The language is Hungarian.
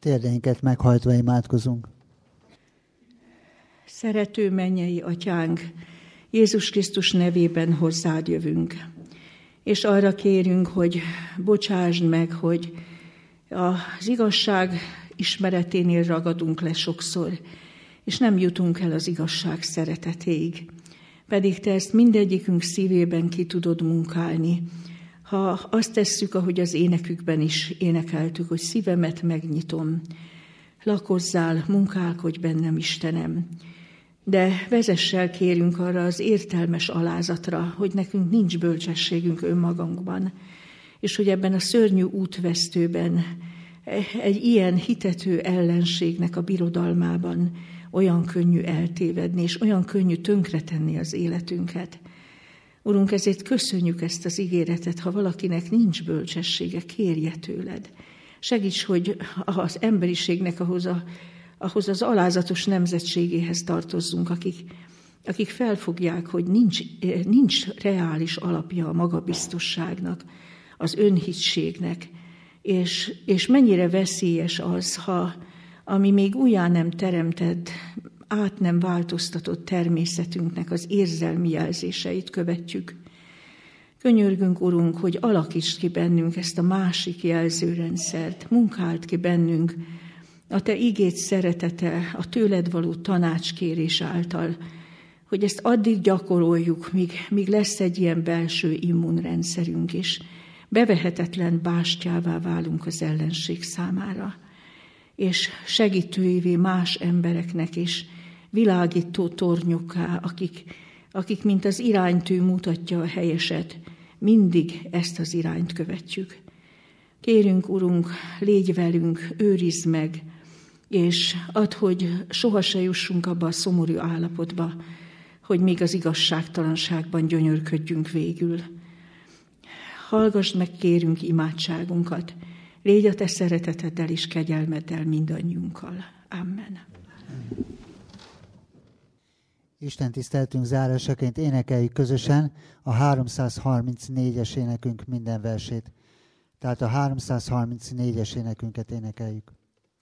Térdeinket meghajtva imádkozunk. Szerető mennyei Atyánk, Jézus Krisztus nevében hozzád jövünk. És arra kérünk, hogy bocsásd meg, hogy az igazság ismereténél ragadunk le sokszor, és nem jutunk el az igazság szeretetéig. Pedig te ezt mindegyikünk szívében ki tudod munkálni. Ha azt tesszük, ahogy az énekükben is énekeltük, hogy szívemet megnyitom, lakozzál, munkálkodj bennem, Istenem. De vezessel kérünk arra az értelmes alázatra, hogy nekünk nincs bölcsességünk önmagunkban, és hogy ebben a szörnyű útvesztőben, egy ilyen hitető ellenségnek a birodalmában olyan könnyű eltévedni, és olyan könnyű tönkretenni az életünket. Urunk, ezért köszönjük ezt az ígéretet, ha valakinek nincs bölcsessége, kérje tőled. Segíts, hogy az emberiségnek ahhoz az alázatos nemzetségéhez tartozzunk, akik felfogják, hogy nincs reális alapja a magabiztosságnak, az önhitségnek, és mennyire veszélyes az, ha ami még újjá nem teremtett, át nem változtatott természetünknek az érzelmi jelzéseit követjük. Könyörgünk, Urunk, hogy alakítsd ki bennünk ezt a másik jelzőrendszert, munkáld ki bennünk a te igéd szeretete, a tőled való tanácskérés által, hogy ezt addig gyakoroljuk, míg lesz egy ilyen belső immunrendszerünk, és bevehetetlen bástyává válunk az ellenség számára, és segítőivé más embereknek is, világító tornyokká, akik mint az iránytű mutatja a helyeset, mindig ezt az irányt követjük. Kérünk, Urunk, légy velünk, őrizd meg, és add, hogy soha se jussunk abba a szomorú állapotba, hogy még az igazságtalanságban gyönyörködjünk végül. Hallgassd meg, kérünk, imádságunkat, légy a te szereteteddel és kegyelmeddel mindannyiunkkal. Amen. Isten tiszteltünk zárásaként énekeljük közösen a 334-es énekünk minden versét. Tehát a 334-es énekünket énekeljük.